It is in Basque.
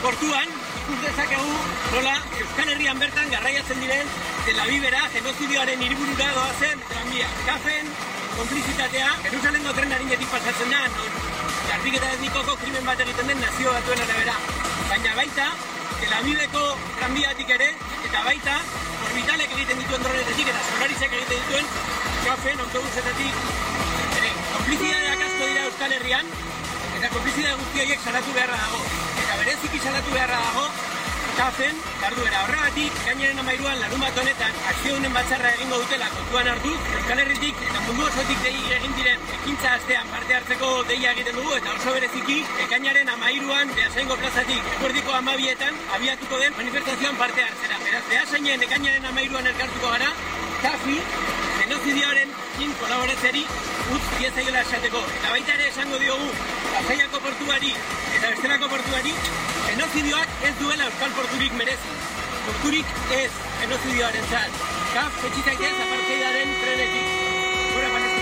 portuan ikus dezakegu nola Euskal Herrian bertan garraiatzen diren Tel Avivera genozidioaren hiriburura doazen tranbia. Kafen konplizitatea Jerusalengo tren arinetik pasatzen da, non garbiketa etnikoko krimen bat egiten den Nazio Batuen arabera. Baina baita Tel Aviveko tranbiatik ere, eta baita orbitalek egiten dituen dronetetik eta solarizek egiten dituen kafen autobusetatik ere. Konplizitateak asko dira Euskal Herrian, eta konplizitate guzti horiek salatu beharra dago. Eta bereziki salatu beharra dago kafen jarduera. Horregatik, ekainaren 13an larunbat honetan akziodunen batzarra egingo dutela kontuan hartuz, Euskal Herritik eta mundu osotik dei egin diren ekintza astean parte hartzeko deia egiten dugu, eta oso bereziki ekainaren 13an Beasaingo plazatik eguerdiko 12etan abiatuko den manifestazioan parte hartzera. Beraz, Beasainen ekainaren 13an elkartuko gara, kafi genozidioarekin kolaboratzeari utz diezaiola esateko. Eta baita ere esango diogu Pasaiako portuari eta bestelako portuari genozidioak ez duela euskal porturik merezi. Porturik ez genozidioarentzat. Kaf, etxizaitez apartheidaren trenetik. Gora Palestina.